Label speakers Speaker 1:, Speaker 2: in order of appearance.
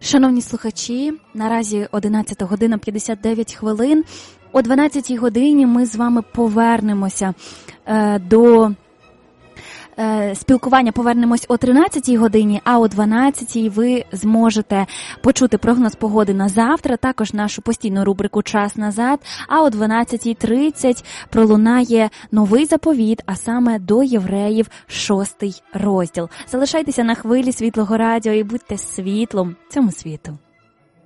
Speaker 1: Шановні слухачі, наразі 11 година 59 хвилин. О 12 годині ми з вами повернемося до спілкування, повернемось о 13 годині, а о 12 ви зможете почути прогноз погоди на завтра, також нашу постійну рубрику «Час назад», а о 12:30 пролунає новий заповіт, а саме до Євреїв 6 розділ. Залишайтеся на хвилі Світлого радіо і будьте світлом цьому світу.